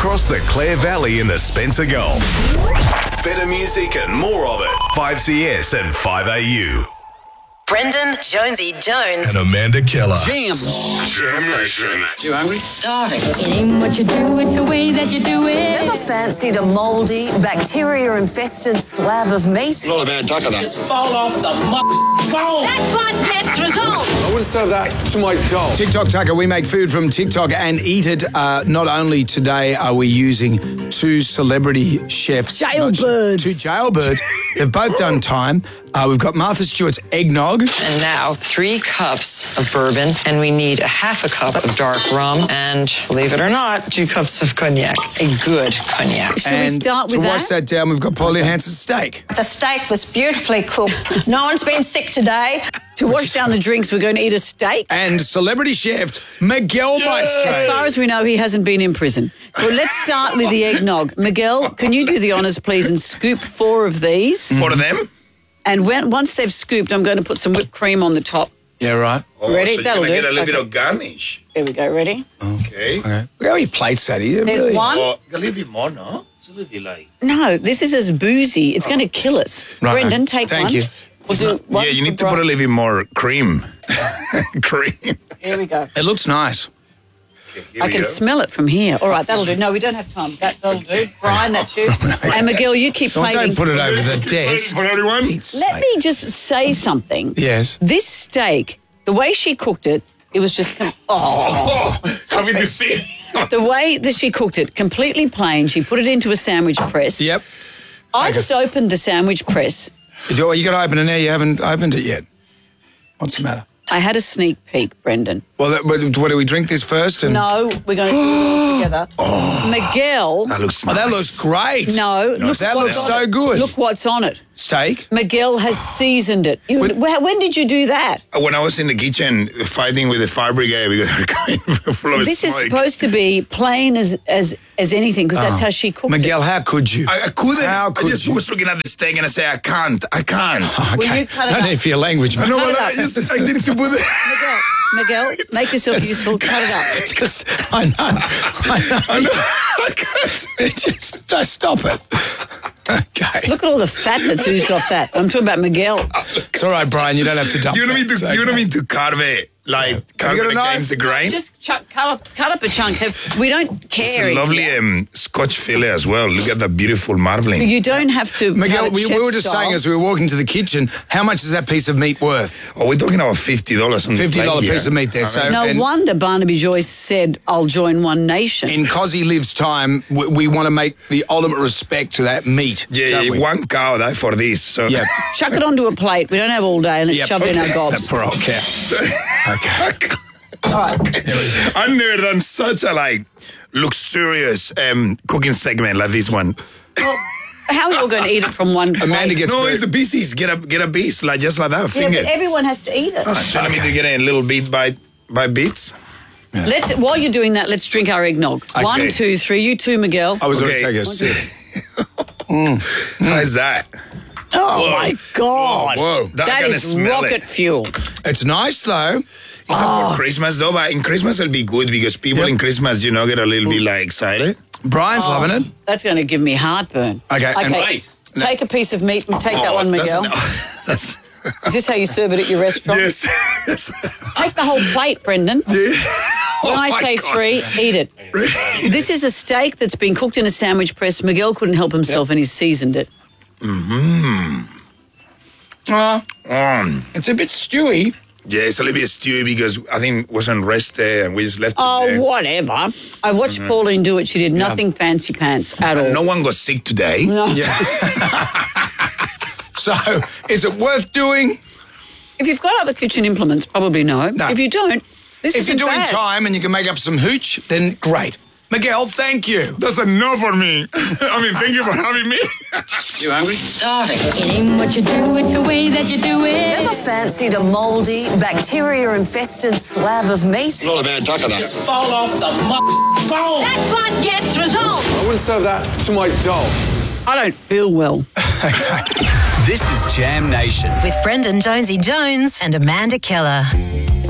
across the Clare Valley in the Spencer Gulf. Better music and more of it. 5CS and 5AU. Brendan Jonesy Jones And Amanda Keller. Jam Nation. You hungry? starting. It ain't what you do, it's the way that you do it. Ever fancied a mouldy, bacteria-infested slab of meat? Not a bad ducker, Just fall off the phone. That's what gets results. I wouldn't serve that to my dog. TikTok Tucker, we make food from TikTok and eat it. Not only today are we using two celebrity chefs. Jailbirds. Two jailbirds. They've both done time. We've got Martha Stewart's eggnog. And now 3 cups of bourbon, and we need a half a cup of dark rum, and believe it or not, 2 cups of cognac, a good cognac. Should we start with to wash that down, we've got Pauline Hanson's steak. The steak was beautifully cooked. No one's been sick today. To wash down the drinks, we're going to eat a steak. And celebrity chef Miguel Maestro. As far as we know, he hasn't been in prison. So let's start with the eggnog. Miguel, can you do the honours, please, and scoop 4 of these? 4 of them? And once they've scooped, I'm going to put some whipped cream on the top. Yeah, right. Ready? So That'll you're going to do. get a little Okay. bit of garnish. There we go. Ready? Okay. Okay. Look how he plates that. He There's really... one. Oh, a little bit more, no? It's a little bit like... No, this is as boozy. It's going to kill us. Right. Brendan, take Thank one. you. Was it one Yeah, you need to for put a little bit more cream. Cream. Here we go. It looks nice. Here I we can go. smell it from here. All right, that'll do. No, we don't have time. That'll do. Brian, that's you. And Miguel, you keep Don't plating. put it over the desk. For everyone? Let me just say something. Yes. This steak, the way she cooked it, it was just... Coming to see. The way that she cooked it, completely plain. She put it into a sandwich press. Yep. I just opened the sandwich press. You got to open it now. You haven't opened it yet. What's the matter? I had a sneak peek, Brendan. Well, what do we drink this first? And... No, we're going to do it all together. Miguel, That looks Oh, nice. that looks great. no, look that what's looks on so it. good. Look what's on it. Steak. Miguel has seasoned it. When did you do that? When I was in the kitchen fighting with the fire brigade because they were coming full of This is smoke. supposed to be plain as anything because that's how she cooked Miguel, it. how could you? I couldn't. How I could just you? was looking at the steak and I say, I can't. Will you cut it No up? need for your language, man. No, Cut but it I up. just I didn't put it. Miguel, make yourself useful. Cut it up. I know. Just stop it. Okay. Look at all the fat that's oozed off that. I'm talking about Miguel. It's all right, Brian. You don't have to dump You don't that. mean to. It's You okay. don't mean to carve it like carve you got it a knife? against the grain. Just cut up a chunk. We don't It's care. a lovely Scotch fillet as well. Look at that beautiful marbling. You don't have to. Miguel, cut it we chef were just style. saying as we were walking to the kitchen, how much is that piece of meat worth? Oh, we're talking about $50 on the plate $50 here. piece of meat there. So No and wonder Barnaby Joyce said, "I'll join One Nation." in Cozzy Lives time, we want to make the ultimate respect to that meat. Yeah, don't we? one cow that for this. So Yeah. Chuck it onto a plate. We don't have all day, and let's Yeah, shove it in our That gobs. poor old cow. Okay. All right. I've never done such a luxurious cooking segment like this one. Well, how are you all going to eat it from one plate? Amanda gets No, very- it's the pieces. Get a piece just like that. Yeah, Finger. but everyone has to eat it. Telling me to get it in little bit by bits. While you're doing that, let's drink our eggnog. Okay. 1, 2, 3. You too, Miguel. I was going Okay. to take a sip. How's that? Oh my God! Whoa. I That can is smell rocket it. fuel. It's nice, though. It's not for Christmas though, but in Christmas it'll be good because people Yep. in Christmas, get a little bit excited. Brian's loving it. That's going to give me heartburn. Okay, and wait. Take a piece of meat and take that one, Miguel. That's, Is this how you serve it at your restaurant? yes. Take the whole plate, Brendan. When I my say God. 3, eat it. This is a steak that's been cooked in a sandwich press. Miguel couldn't help himself and he's seasoned it. It's a bit stewy. Yeah, it's a little bit stewy because I think it wasn't rested and we just left it Oh, there. whatever. I watched Pauline do it. She did nothing fancy pants at all. No one got sick today. No. So, is it worth doing? If you've got other kitchen implements, probably no. No. If you don't, this If isn't you're doing bad. time and you can make up some hooch, then great. Miguel, thank you. That's enough for me. I mean, thank you for having me. You hungry? Starving. It ain't what you do, it's the way that you do it. Ever fancied a mouldy, bacteria-infested slab of meat? Not a bad ducker, Just fall off the phone. That's what gets results. I wouldn't serve that to my dog. I don't feel well. This is Jam Nation. With Brendan Jonesy Jones and Amanda Keller.